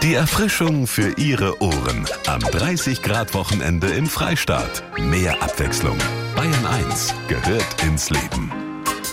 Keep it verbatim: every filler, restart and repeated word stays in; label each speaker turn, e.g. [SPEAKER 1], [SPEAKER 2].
[SPEAKER 1] Die Erfrischung für Ihre Ohren am dreißig Grad Wochenende im Freistaat. Mehr Abwechslung. Bayern eins gehört ins Leben.